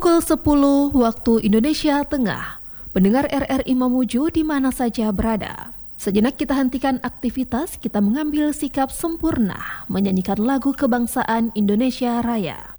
Pukul 10 waktu Indonesia Tengah. Pendengar RRI Mamuju di mana saja berada. Sejenak kita hentikan aktivitas, kita mengambil sikap sempurna menyanyikan lagu kebangsaan Indonesia Raya.